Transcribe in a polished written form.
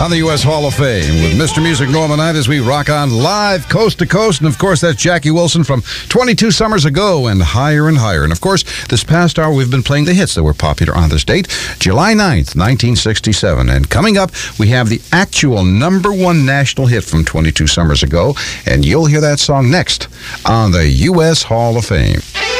on the U.S. Hall of Fame with Mr. Music Norman Knight as we rock on live coast to coast. And, of course, that's Jackie Wilson from 22 Summers Ago and Higher and Higher. And, of course, this past hour we've been playing the hits that were popular on this date, July 9th, 1967. And coming up, we have the actual #1 national hit from 22 Summers Ago. And you'll hear that song next on the U.S. Hall of Fame.